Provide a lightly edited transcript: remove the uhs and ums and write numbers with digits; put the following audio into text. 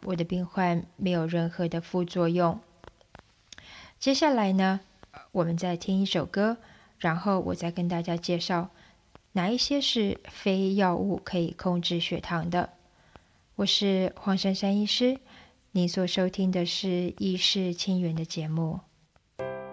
我的病患没有任何的副作用。接下来呢，我们再听一首歌，然后我再跟大家介绍哪一些是非药物可以控制血糖的。我是黄珊珊医师，您所收听的是医事清源的节目。